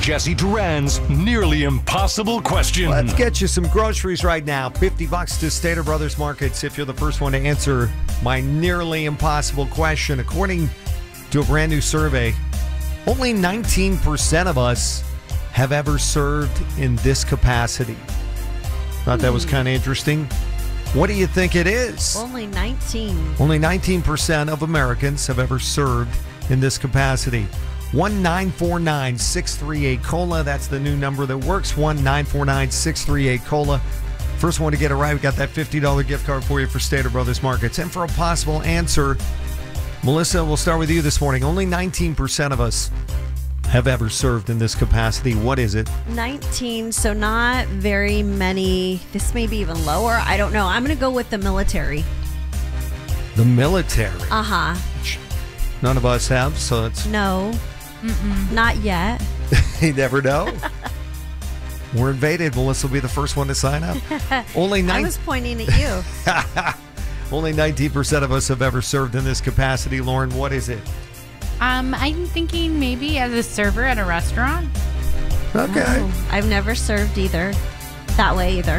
Jesse Duran's Nearly Impossible Question. Let's get you some groceries right now. $50 to Stater Brothers Markets if you're the first one to answer my nearly impossible question. According to a brand new survey, only 19% of us have ever served in this capacity. Thought that was kind of interesting. What do you think it is? Only 19. Only 19% of Americans have ever served in this capacity. 1-949-638-COLA. That's the new number that works. 1-949-638-COLA. First one to get it right, we got that $50 gift card for you for Stater Brothers Markets. And for a possible answer, Melissa, we'll start with you this morning. Only 19% of us have ever served in this capacity. What is it? 19, so not very many. This may be even lower. I don't know. I'm going to go with the military. The military. Uh-huh. None of us have, so it's... No. Not yet. You never know. We're invaded. Melissa will be the first one to sign up. I was pointing at you. Only 19% of us have ever served in this capacity. Lauren, what is it? I'm thinking maybe as a server at a restaurant. Okay. Oh, I've never served either. That way either.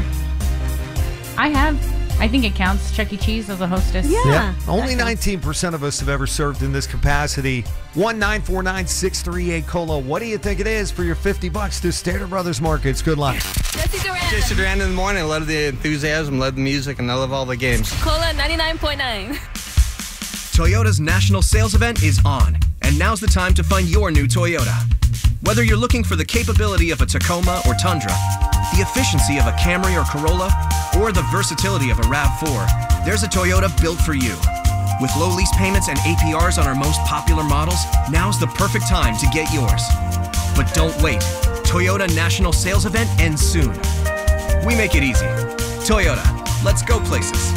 I have. I think it counts. Chuck E. Cheese as a hostess. Yeah. Only 19% of us have ever served in this capacity. 1-949-638-COLA. What do you think it is for your $50 to Stater Brothers Markets? Good luck. Jesse Duran in the morning. I love the enthusiasm, love the music, and I love all the games. Cola 99.9. Toyota's national sales event is on, and now's the time to find your new Toyota. Whether you're looking for the capability of a Tacoma or Tundra, the efficiency of a Camry or Corolla, or the versatility of a RAV4, there's a Toyota built for you. With low lease payments and APRs on our most popular models, now's the perfect time to get yours. But don't wait. Toyota National Sales Event ends soon. We make it easy. Toyota, let's go places.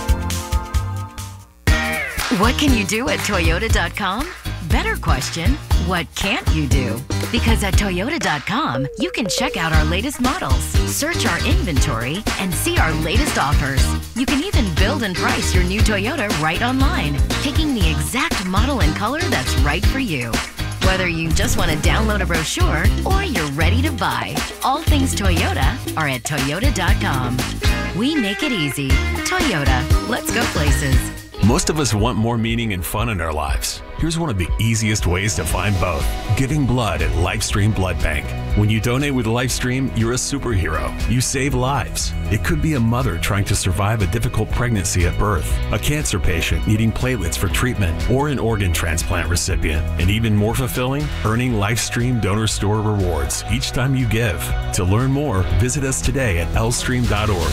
What can you do at Toyota.com? Better question, what can't you do? Because at Toyota.com, you can check out our latest models, search our inventory, and see our latest offers. You can even build and price your new Toyota right online, picking the exact model and color that's right for you. Whether you just want to download a brochure or you're ready to buy, all things Toyota are at Toyota.com. We make it easy. Toyota, let's go places. Most of us want more meaning and fun in our lives. Here's one of the easiest ways to find both. Giving blood at LifeStream Blood Bank. When you donate with LifeStream, you're a superhero. You save lives. It could be a mother trying to survive a difficult pregnancy at birth, a cancer patient needing platelets for treatment, or an organ transplant recipient. And even more fulfilling, earning LifeStream Donor Store rewards each time you give. To learn more, visit us today at lstream.org.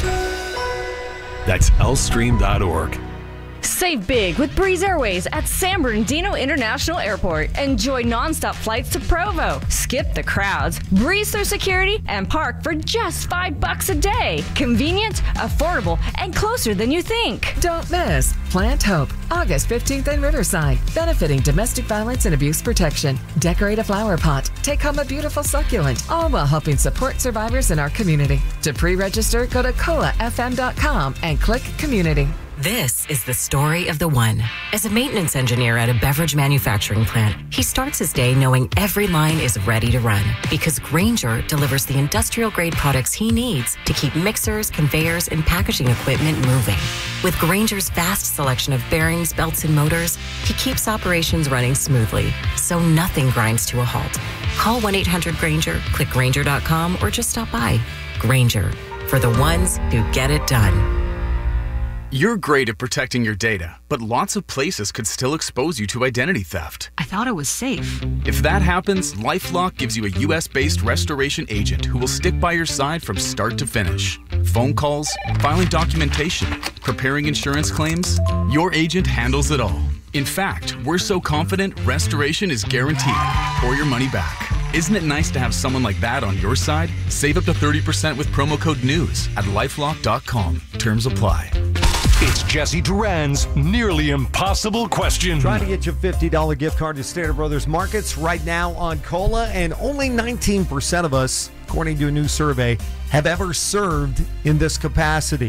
That's lstream.org. Save big with Breeze Airways at San Bernardino International Airport. Enjoy nonstop flights to Provo. Skip the crowds, breeze through security, and park for just $5 a day. Convenient, affordable, and closer than you think. Don't miss Plant Hope, August 15th in Riverside, benefiting domestic violence and abuse protection. Decorate a flower pot, take home a beautiful succulent, all while helping support survivors in our community. To pre-register, go to colafm.com and click Community. This is the story of the one. As a maintenance engineer at a beverage manufacturing plant, he starts his day knowing every line is ready to run because Grainger delivers the industrial-grade products he needs to keep mixers, conveyors, and packaging equipment moving. With Grainger's vast selection of bearings, belts, and motors, he keeps operations running smoothly, so nothing grinds to a halt. Call 1-800-GRAINGER, click Grainger.com, or just stop by. Grainger, for the ones who get it done. You're great at protecting your data, but lots of places could still expose you to identity theft. I thought it was safe. If that happens, LifeLock gives you a US-based restoration agent who will stick by your side from start to finish. Phone calls, filing documentation, preparing insurance claims, your agent handles it all. In fact, we're so confident restoration is guaranteed or your money back. Isn't it nice to have someone like that on your side? Save up to 30% with promo code NEWS at LifeLock.com. Terms apply. It's Jesse Duran's Nearly Impossible Question. Trying to get you a $50 gift card to Stater Brothers Markets right now on Cola, and only 19% of us, according to a new survey, have ever served in this capacity.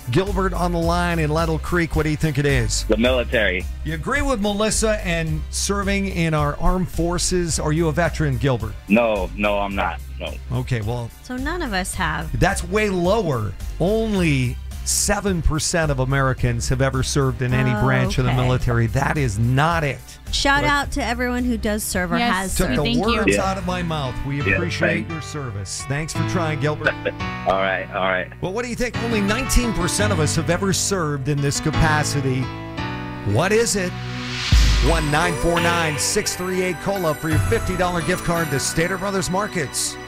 Gilbert on the line in Lettle Creek. What do you think it is? The military. You agree with Melissa and serving in our armed forces? Are you a veteran, Gilbert? No, I'm not. No. Okay, well, So none of us have. that's way lower. Only 7% of Americans have ever served in any branch of the okay. military. That is not it. Shout out to everyone who does serve or Yes. has Took served. the words Yeah. out of my mouth. We Yeah, appreciate thanks. your service. Thanks for trying, Gilbert. All right. Well, what do you think? Only 19% of us have ever served in this capacity. What is it? 1-949-638-COLA for your $50 gift card to Stater Brothers Markets.